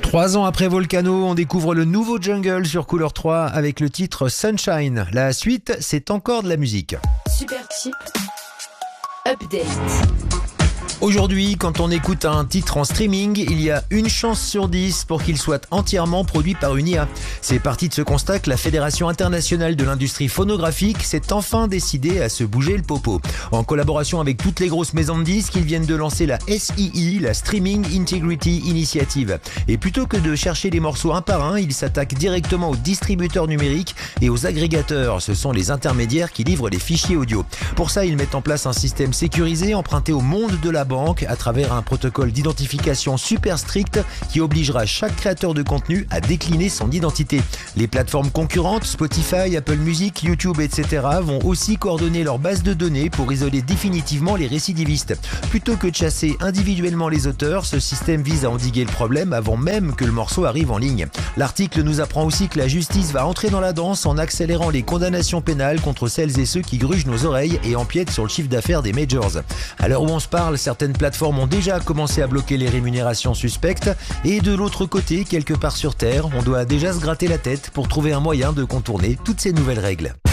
3 ans après Volcano, on découvre le nouveau Jungle sur Couleur 3 avec le titre Sunshine. La suite, c'est encore de la musique. Superchip Update. Aujourd'hui, quand on écoute un titre en streaming, il y a une chance sur 10 pour qu'il soit entièrement produit par une IA. C'est parti de ce constat que la Fédération internationale de l'industrie phonographique s'est enfin décidée à se bouger le popo. En collaboration avec toutes les grosses maisons de disques, ils viennent de lancer la SII, la Streaming Integrity Initiative. Et plutôt que de chercher les morceaux un par un, ils s'attaquent directement aux distributeurs numériques et aux agrégateurs. Ce sont les intermédiaires qui livrent les fichiers audio. Pour ça, ils mettent en place un système sécurisé emprunté au monde de la banque à travers un protocole d'identification super strict qui obligera chaque créateur de contenu à décliner son identité. Les plateformes concurrentes, Spotify, Apple Music, YouTube, etc. vont aussi coordonner leur base de données pour isoler définitivement les récidivistes. Plutôt que de chasser individuellement les auteurs, ce système vise à endiguer le problème avant même que le morceau arrive en ligne. L'article nous apprend aussi que la justice va entrer dans la danse en accélérant les condamnations pénales contre celles et ceux qui grugent nos oreilles et empiètent sur le chiffre d'affaires des majors. À l'heure où on se parle, certaines plateformes ont déjà commencé à bloquer les rémunérations suspectes et de l'autre côté, quelque part sur Terre, on doit déjà se gratter la tête pour trouver un moyen de contourner toutes ces nouvelles règles.